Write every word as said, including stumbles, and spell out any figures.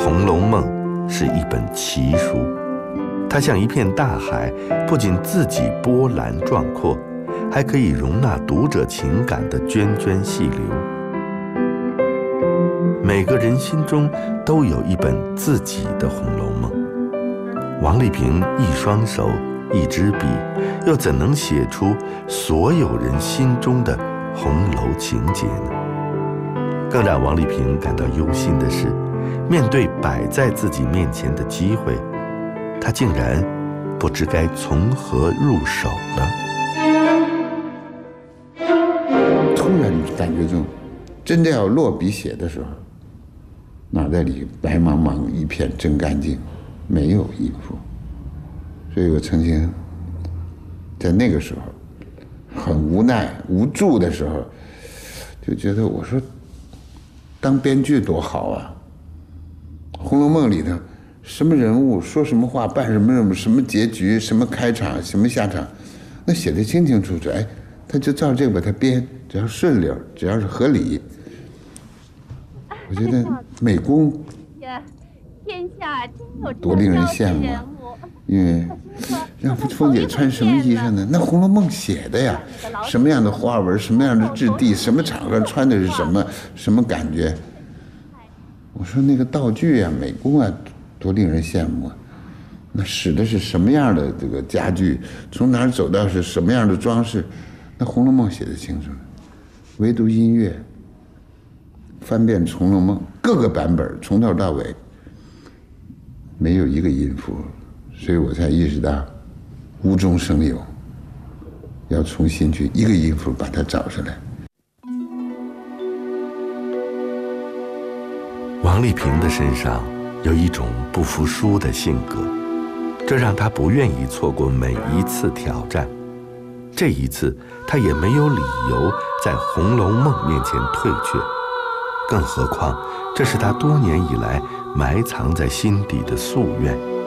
红楼梦》是一本奇书，它像一片大海，不仅自己波澜壮阔，还可以容纳读者情感的涓涓细流。每个人心中都有一本自己的《红楼梦》。王丽萍一双手一支笔，又怎能写出所有人心中的红楼情节呢？更让王丽萍感到忧心的是，面对摆在自己面前的机会，她竟然不知该从何入手呢？ 突然感觉中，真的要落笔写的时候，脑袋里白茫茫一片真干净，没有音符。所以我曾经在那个时候很无奈无助的时候，就觉得我说当编剧多好啊，《红楼梦》里头什么人物说什么话办什么任务，什么结局，什么开场，什么下场，那写得清清楚楚。哎，他就照这个把它编，只要顺溜，只要是合理，我觉得美工天下真有多令人羡慕啊！因为让凤姐穿什么衣裳呢？那《红楼梦》写的呀，什么样的花纹，什么样的质地，什么场合穿的是什么，什么感觉？我说那个道具啊，美工啊，多令人羡慕啊！那使的是什么样的这个家具，从哪儿走到是什么样的装饰，那《红楼梦》写得清楚。唯独音乐，翻遍《红楼梦》各个版本，从头到尾没有一个音符，所以我才意识到无中生有，要重新去一个音符把它找出来。 王丽萍的身上有一种不服输的性格，这让她不愿意错过每一次挑战。这一次，她也没有理由在《红楼梦》面前退却，更何况这是她多年以来埋藏在心底的夙愿。